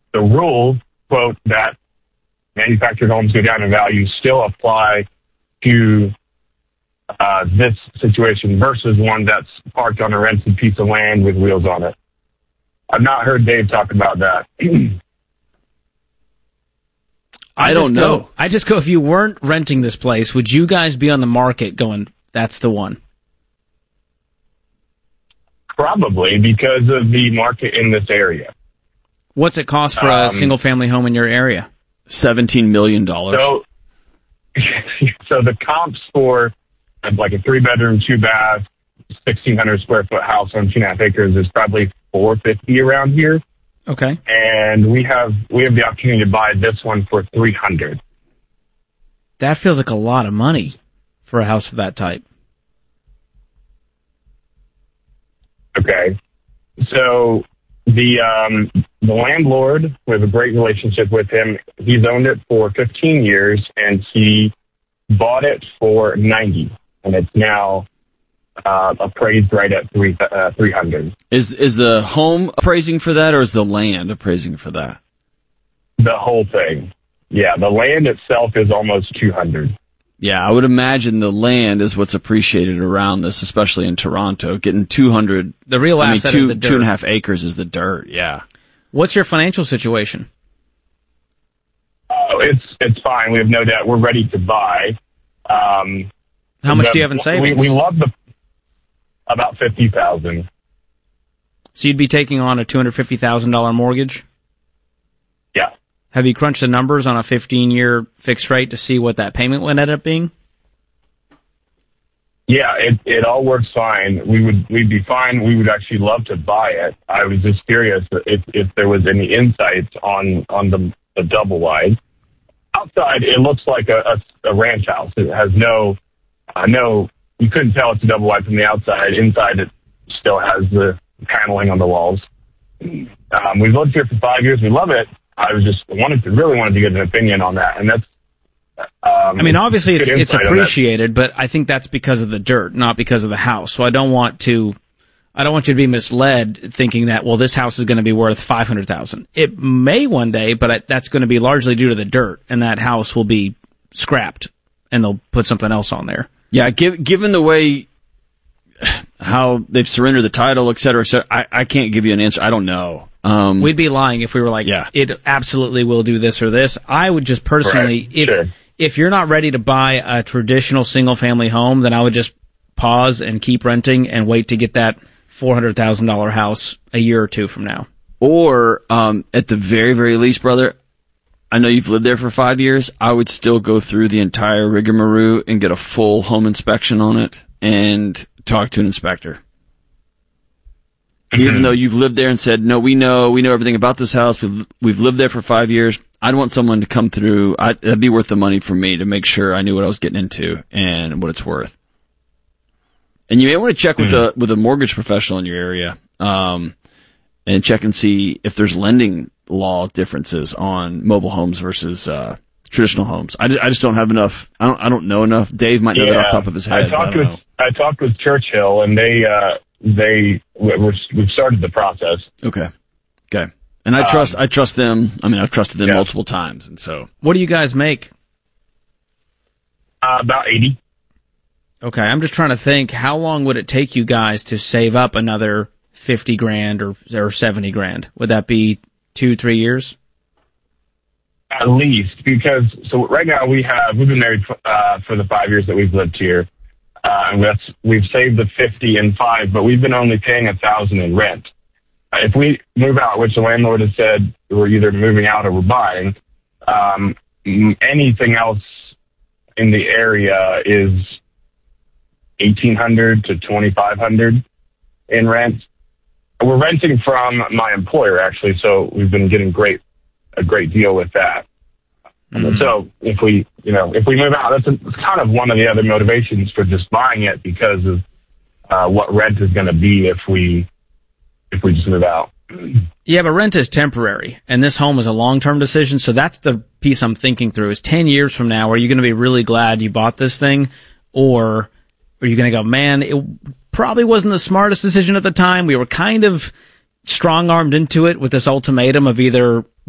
the rules, quote, that manufactured homes go down in value still apply to this situation versus one that's parked on a rented piece of land with wheels on it. I've not heard Dave talk about that. I don't know. I just go, if you weren't renting this place, would you guys be on the market going, that's the one? Probably, because of the market in this area. What's it cost for a single-family home in your area? $17 million. So the comps for like a 3-bedroom, 2-bath, 1,600 square foot house on 2.5 acres is probably $450 around here. Okay. And we have the opportunity to buy this one for $300. That feels like a lot of money for a house of that type. Okay. So the landlord, we have a great relationship with him. He's owned it for 15 years, and he bought it for $90, and it's now appraised right at $300. Is the home appraising for that, or is the land appraising for that? The whole thing. Yeah, the land itself is almost $200. Yeah, I would imagine the land is what's appreciated around this, especially in Toronto. Getting 200. The real asset is the dirt. 2.5 acres is the dirt. Yeah. What's your financial situation? It's fine. We have no debt. We're ready to buy. How much do you have in savings? We love about $50,000. So you'd be taking on a $250,000 mortgage? Yeah. Have you crunched the numbers on a 15-year fixed rate to see what that payment would end up being? Yeah, it all works fine. We'd be fine. We would actually love to buy it. I was just curious if there was any insights on the double wide. Outside, it looks like a ranch house. It has you couldn't tell it's a double wide from the outside. Inside, it still has the paneling on the walls. We've lived here for 5 years. We love it. I was just really wanted to get an opinion on that, and that's. I mean, obviously it's appreciated, but I think that's because of the dirt, not because of the house. So I don't want you to be misled thinking that, well, this house is going to be worth $500,000. It may one day, but that's going to be largely due to the dirt, and that house will be scrapped, and they'll put something else on there. Yeah, given the way how they've surrendered the title, et cetera, I can't give you an answer. I don't know. We'd be lying if we were like, it absolutely will do this or this. I would just personally, if you're not ready to buy a traditional single-family home, then I would just pause and keep renting and wait to get that $400,000 house a year or two from now. Or, at the very, very least, brother, I know you've lived there for 5 years. I would still go through the entire rigmarole and get a full home inspection on it and talk to an inspector. Mm-hmm. Even though you've lived there and said, no, we know everything about this house. We've lived there for 5 years. I'd want someone to come through. That'd be worth the money for me to make sure I knew what I was getting into and what it's worth. And you may want to check with a mortgage professional in your area, and check and see if there's lending law differences on mobile homes versus traditional homes. I just don't have enough. I don't know enough. Dave might know that off the top of his head. I talked with Churchill, and we've started the process. Okay. And I trust them. I mean, I've trusted them multiple times, and so. What do you guys make? About 80. Okay, I'm just trying to think, how long would it take you guys to save up another $50,000 or $70,000? Would that be 2-3 years? At least, because right now we've been married for the 5 years that we've lived here, and we've saved the 50 in 5, but we've been only paying $1,000 in rent. If we move out, which the landlord has said we're either moving out or we're buying, anything else in the area is $1,800 to $2,500 in rent. We're renting from my employer, actually, so we've been getting a great deal with that. Mm-hmm. So if we move out, that's kind of one of the other motivations for just buying it, because of what rent is going to be if we just move out. Yeah, but rent is temporary, and this home is a long-term decision, so that's the piece I'm thinking through, is 10 years from now, are you going to be really glad you bought this thing, or are you going to go, man, it probably wasn't the smartest decision at the time, we were kind of strong-armed into it with this ultimatum of either